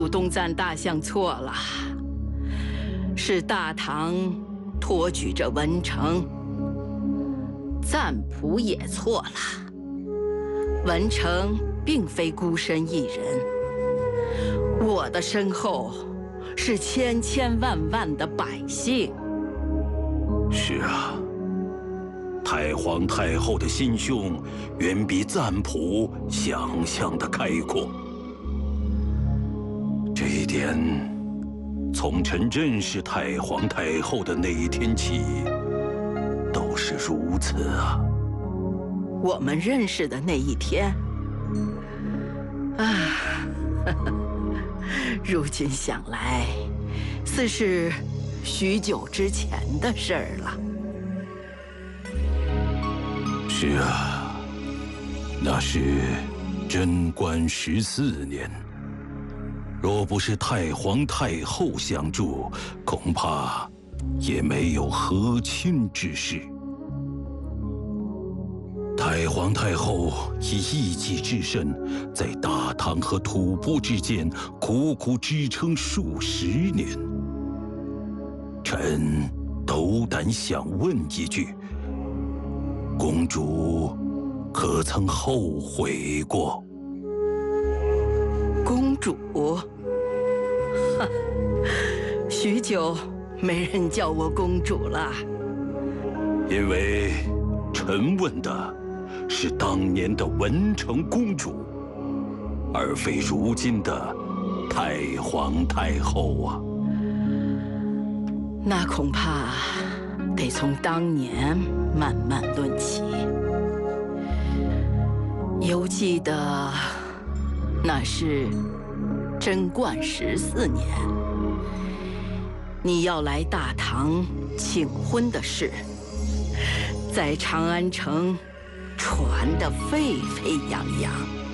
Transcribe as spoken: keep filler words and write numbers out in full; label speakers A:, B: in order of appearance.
A: 东赞大相错了，是大唐托举着文成，赞普也错了。文成并非孤身一人，我的身后是千千万万的百姓。
B: 是啊，太皇太后的心胸远比赞普想象的开阔。这一点，从臣认识太皇太后的那一天起，都是如此啊。
A: 我们认识的那一天，啊，如今想来，似是许久之前的事儿了。
B: 是啊，那是贞观十四年。若不是太皇太后相助，恐怕也没有和亲之事。太皇太后以一己之身，在大唐和吐蕃之间苦苦支撑数十年。臣斗胆想问一句：公主可曾后悔过？
A: 公主，哈，许久没人叫我公主了。
B: 因为臣问的是当年的文成公主，而非如今的太皇太后啊。
A: 那恐怕得从当年慢慢论起。犹记得那是贞观十四年，你要来大唐请婚的事，在长安城传得沸沸扬扬。